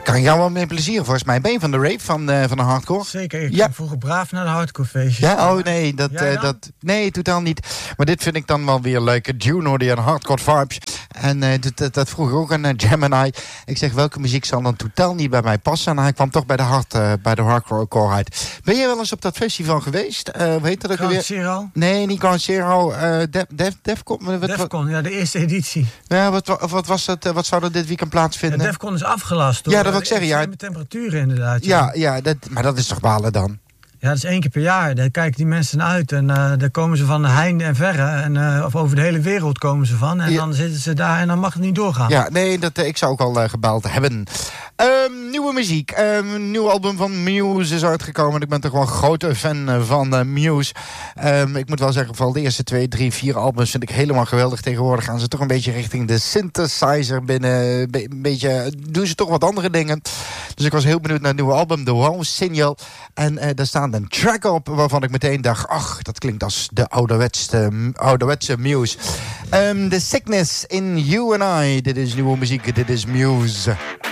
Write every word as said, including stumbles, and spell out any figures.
Kan jou wel met plezier, volgens mij. Ben je van de rave, van, uh, van de hardcore? Zeker, ik ja. ging vroeger braaf naar de hardcore feestjes. Ja, oh nee, dat, uh, dat, nee, totaal niet. Maar dit vind ik dan wel weer leuk. Dune hoorde je aan hardcore vibes. En uh, dat, dat, dat vroeg ik ook aan uh, Gemini. Ik zeg, welke muziek zal dan totaal niet bij mij passen? En hij kwam toch bij de, hard, uh, bij de hardcore uit. Ben je wel eens op dat festival geweest? Uh, hoe heet dat ook Ground Zero? Nee, niet Ground Zero. Uh, Def, Def, Defcon? Defcon, ja, de eerste editie. Ja, wat, wat, wat, was het, wat zou er dit weekend plaatsvinden? Ja, Defcon is afgelast door ja, dat wil ik zeggen. Ja, met temperaturen inderdaad. Ja, ja, ja dat, maar dat is toch balen dan? Ja, dat is één keer per jaar. Daar kijken die mensen naar uit. En uh, daar komen ze van heinde en verre. En, uh, of over de hele wereld komen ze van. En ja. dan zitten ze daar en dan mag het niet doorgaan. Ja, nee, dat, ik zou ook al uh, gebeld hebben. Um, nieuwe muziek. Um, een nieuw album van Muse is uitgekomen. Ik ben toch wel een grote fan van uh, Muse. Um, ik moet wel zeggen, vooral de eerste twee, drie, vier albums vind ik helemaal geweldig. Tegenwoordig gaan ze toch een beetje richting de synthesizer binnen. Be- een beetje, doen ze toch wat andere dingen. Dus ik was heel benieuwd naar het nieuwe album, The Wow Signal. En uh, daar staan een track op waarvan ik meteen dacht, ach, dat klinkt als de ouderwetse, ouderwetse Muse. Um, The Sickness in You and I. Dit is nieuwe muziek, dit is Muse.